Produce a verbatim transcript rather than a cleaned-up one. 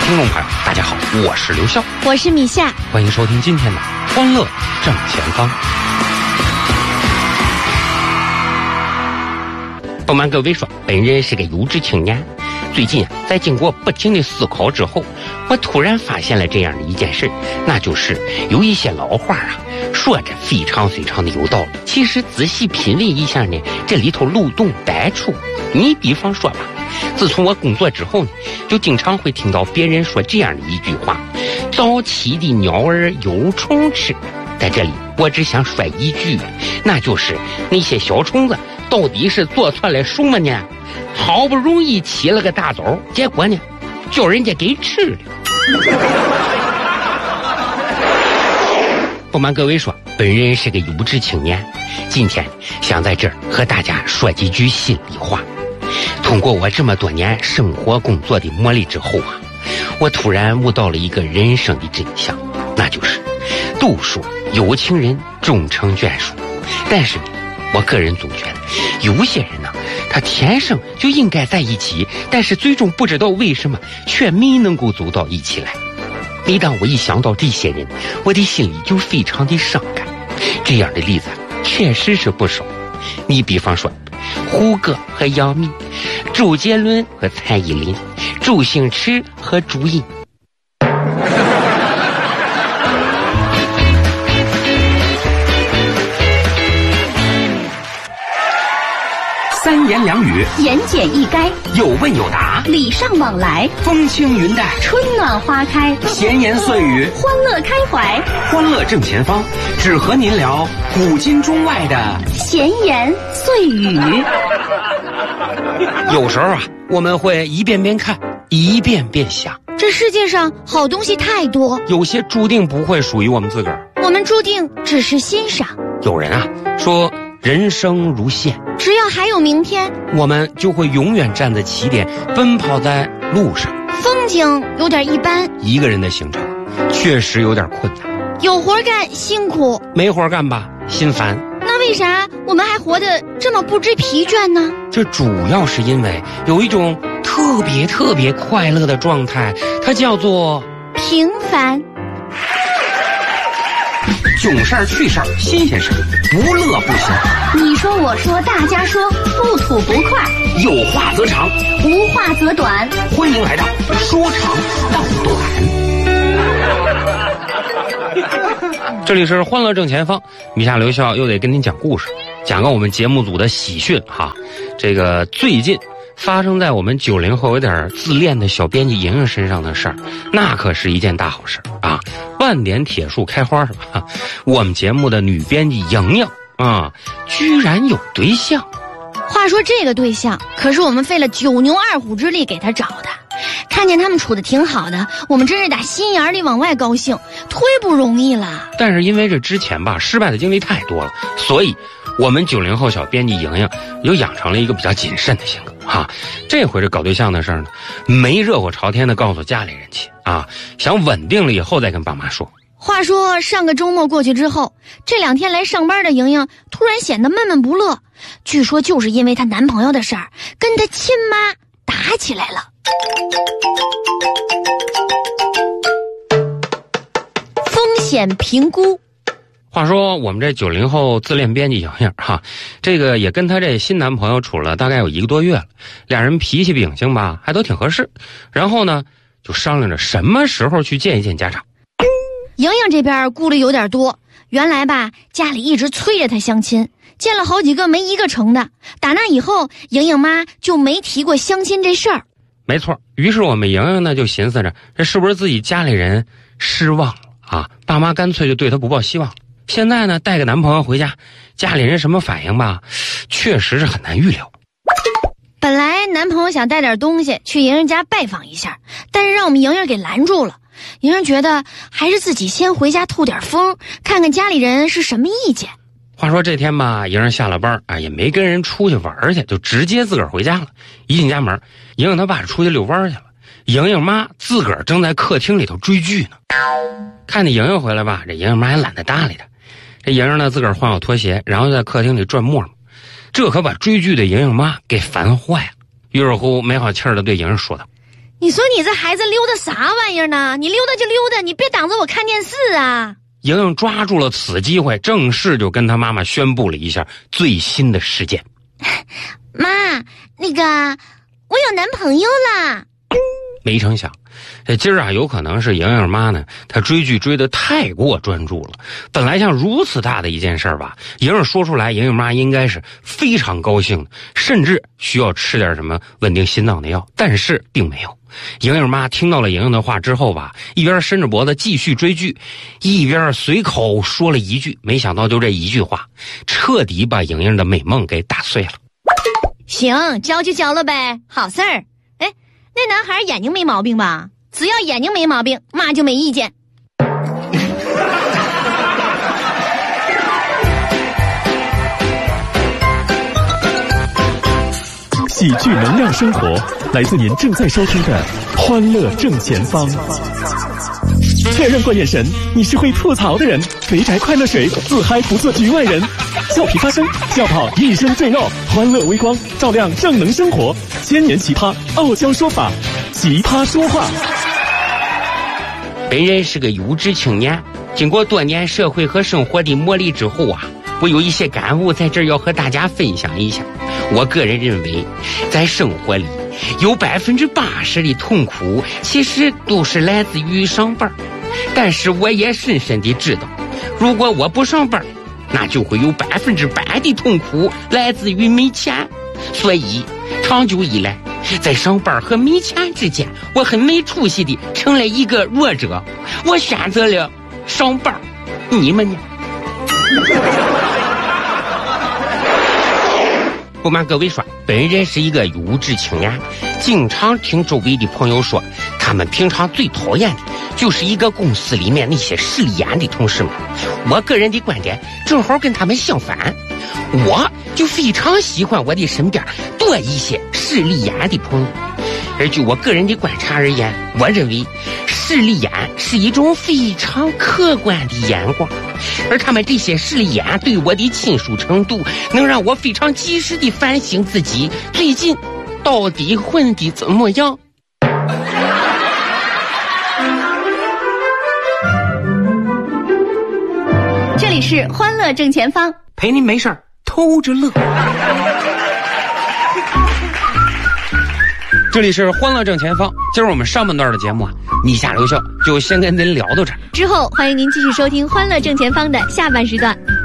听众朋友大家好，我是刘笑， 我是米夏， 欢迎收听今天的欢乐正前方。不瞒各位说，本人是个有志青年。最近啊，在经过不停的思考之后，我突然发现了这样的一件事，那就是有一些老话啊，说着非常非常的有道理，其实仔细品味一下呢，这里头漏洞百出。你比方说吧，自从我工作之后呢，就经常会听到别人说这样的一句话：早起的鸟儿有虫吃。在这里我只想说一句，那就是那些小虫子到底是做错了什么呢？好不容易起了个大早，结果呢叫人家给吃了。不瞒各位说，本人是个有志青年，今天想在这儿和大家说几句心里话。通过我这么多年生活工作的磨砺之后啊，我突然悟到了一个人生的真相，那就是都说有情人终成眷属，但是我个人总觉得有些人呢，他天生就应该在一起，但是最终不知道为什么却没能够走到一起来。每当我一想到这些人，我的心里就非常的伤感。这样的例子确实是不少。你比方说胡歌和杨幂，周杰伦和蔡依林，周星驰和朱茵。三言两语， 言简意赅， 有问有答， 礼尚往来， 风轻云淡， 春暖花开， 闲言碎语， 欢乐开怀， 欢乐正前方，只和您聊古今中外的闲言碎语。 有时候啊，我们会一遍遍看，一遍遍想， 这世界上好东西太多， 有些注定不会属于我们自个儿， 我们注定只是欣赏。 有人啊说人生如线， 只要还有明天， 我们就会永远站在起点，奔跑在路上。 风景有点一般， 一个人的行程确实有点困难， 有活干辛苦， 没活干吧心烦。 那为啥我们还活得这么不知疲倦呢？ 这主要是因为有一种特别特别快乐的状态，它叫做平凡。 囧事儿趣事儿新鲜事儿，不乐不行。 你说我说大家说，不吐不快， 有话则长， 无话则短。 欢迎来到说长道短。这里是欢乐正前方，米夏刘笑又得跟您讲故事，讲个我们节目组的喜讯哈。这个最近发生在我们九零后有点自恋的小编辑莹莹身上的事儿，那可是一件大好事啊！万点铁树开花是吧？我们节目的女编辑莹莹啊，居然有对象。 话说这个对象可是我们费了九牛二虎之力给他找的，看见他们处的挺好的，我们真是打心眼里往外高兴，忒不容易了。 但是因为这之前吧失败的经历太多了，所以我们九零后小编辑莹莹又养成了一个比较谨慎的性格哈。这回这搞对象的事儿呢，没热火朝天的告诉家里人去啊，想稳定了以后再跟爸妈说。 话说上个周末过去之后，这两天来上班的莹莹突然显得闷闷不乐，据说就是因为她男朋友的事儿跟她亲妈打起来了。风险评估。 话说我们这九零后自恋编辑莹莹哈，这个也跟她这新男朋友处了大概有一个多月了，俩人脾气秉性吧还都挺合适，然后呢就商量着什么时候去见一见家长。 莹莹这边顾虑有点多，原来吧家里一直催着她相亲，见了好几个没一个成的，打那以后莹莹妈就没提过相亲这事儿。 没错，于是我们莹莹呢就寻思着，这是不是自己家里人失望了啊？爸妈干脆就对她不抱希望了。现在呢带个男朋友回家，家里人什么反应吧确实是很难预料。 本来男朋友想带点东西去莹莹家拜访一下，但是让我们莹莹给拦住了。莹莹觉得还是自己先回家透点风，看看家里人是什么意见。 话说这天吧，莹莹下了班啊，也没跟人出去玩去，就直接自个儿回家了。一进家门，莹莹她爸出去遛弯去了，莹莹妈自个儿正在客厅里头追剧呢。看见莹莹回来吧，这莹莹妈也懒得搭理她。这莹莹呢自个儿换好拖鞋，然后就在客厅里转磨磨，这可把追剧的莹莹妈给烦坏了。于是乎没好气儿的对莹莹说道：“ 你说你这孩子溜达啥玩意儿呢？你溜达就溜达，你别挡着我看电视啊！ 莹莹抓住了此机会，正式就跟她妈妈宣布了一下最新的事件。 妈，那个我有男朋友啦！ 没成想，这今儿啊，有可能是莹莹妈呢，她追剧追得太过专注了。本来像如此大的一件事吧，莹莹说出来，莹莹妈应该是非常高兴的，甚至需要吃点什么稳定心脏的药，但是并没有。莹莹妈听到了莹莹的话之后吧，一边伸着脖子继续追剧，一边随口说了一句，没想到就这一句话，彻底把莹莹的美梦给打碎了。 行，交就交了呗，好事儿。哎，那男孩眼睛没毛病吧？只要眼睛没毛病，妈就没意见。 喜剧能量生活，来自您正在收听的《欢乐正前方》。确认过眼神，你是会吐槽的人。肥宅快乐水，自嗨不做局外人。笑皮发声，笑跑一身赘肉。欢乐微光，照亮正能生活。千年奇葩，傲娇说法，奇葩说话。 本人是个有志青年，经过多年社会和生活的磨砺之后啊，我有一些感悟在这儿要和大家分享一下。我个人认为，在生活里有百分之八十的痛苦其实都是来自于上班，但是我也深深的知道，如果我不上班，那就会有百分之百的痛苦来自于没钱。所以长久以来，在上班和没钱之间，我很没出息的成了一个弱者，我选择了上班。你们呢？不瞒各位说，本人是一个有志青年，经常听周围的朋友说，他们平常最讨厌的就是一个公司里面那些势利眼的同事们。我个人的观点正好跟他们相反，我就非常喜欢我的身边多一些势利眼的朋友。而据我个人的观察而言，我认为势利眼是一种非常客观的眼光，而他们这些势利眼对我的亲疏程度，能让我非常及时地反省自己最近到底混得怎么样。 这里是欢乐正前方， 陪你没事偷着乐。这里是欢乐正前方，今儿我们上半段的节目啊，你下留笑就先跟您聊到这儿， 之后欢迎您继续收听欢乐正前方的下半时段。